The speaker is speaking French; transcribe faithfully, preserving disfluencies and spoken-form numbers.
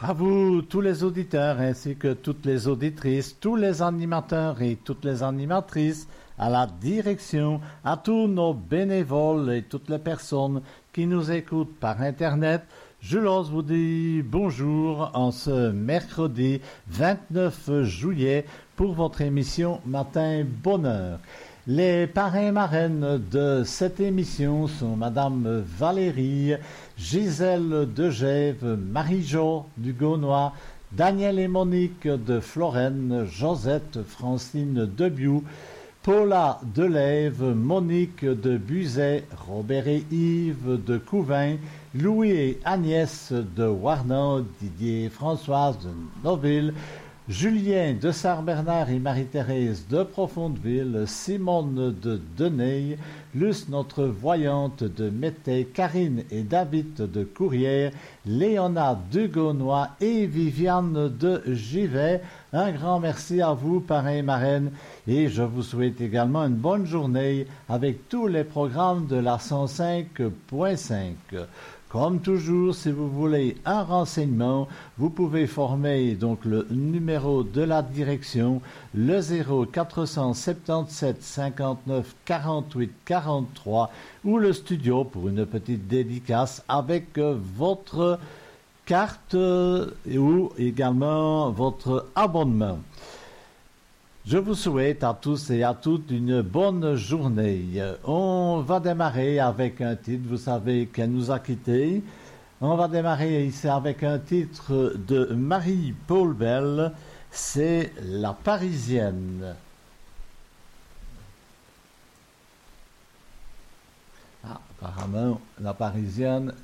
À vous, tous les auditeurs, ainsi que toutes les auditrices, tous les animateurs et toutes les animatrices, à la direction, à tous nos bénévoles et toutes les personnes qui nous écoutent par Internet, je l'ose vous dire bonjour en ce mercredi vingt-neuf juillet pour votre émission Matin Bonheur. Les parrains marraines de cette émission sont Madame Valérie, Gisèle Degève, Marie-Jo du Gaunois, Daniel et Monique de Florenne, Josette Francine Debiou, Paula Delève, Monique de Buzet, Robert et Yves de Couvin, Louis et Agnès de Warnan, Didier et Françoise de Noville, Julien de Sart-Bernard et Marie-Thérèse de Profondeville, Simone de Deney, Luce notre voyante de Mété, Karine et David de Courrières, Léona de Gaunois et Viviane de Givet. Un grand merci à vous, parrains et marraines, et je vous souhaite également une bonne journée avec tous les programmes de la cent cinq point cinq. Comme toujours, si vous voulez un renseignement, vous pouvez former donc le numéro de la direction, le zéro quatre cent soixante-dix-sept cinquante-neuf quarante-huit quarante-trois ou le studio pour une petite dédicace avec euh, votre carte euh, ou également votre abonnement. Je vous souhaite à tous et à toutes une bonne journée. On va démarrer avec un titre, vous savez qu'elle nous a quittés. On va démarrer ici avec un titre de Marie-Paul Bell, c'est La Parisienne. Ah, apparemment, La Parisienne